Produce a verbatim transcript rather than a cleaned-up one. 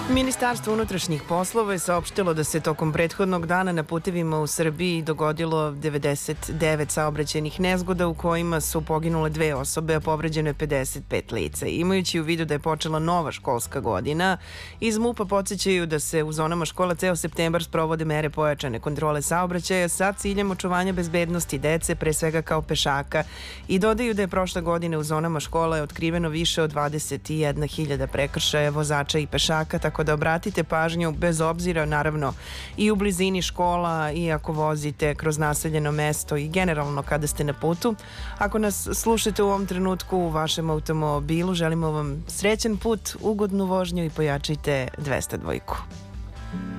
Ministarstvo unutrašnjih poslova je saopštilo da se tokom prethodnog dana na putevima u Srbiji dogodilo devedeset devet saobraćajnih nezgoda u kojima su poginule dve osobe, a povređeno je pedeset pet lica. Imajući u vidu da je počela nova školska godina, iz MUP-a podsjećaju da se u zonama škola ceo septembar sprovode mere pojačane kontrole saobraćaja sa ciljem očuvanja bezbednosti dece, pre svega kao pešaka, i dodaju da je prošle godine u zonama škola otkriveno više od dvadeset jedna hiljada prekršaja vozača i pešaka, tako da obratite pažnju bez obzira, naravno, i u blizini škola i ako vozite kroz naseljeno mesto i generalno kada ste na putu. Ako nas slušate u ovom trenutku u vašem automobilu, želimo vam srećan put, ugodnu vožnju i pojačajte dvesta dva.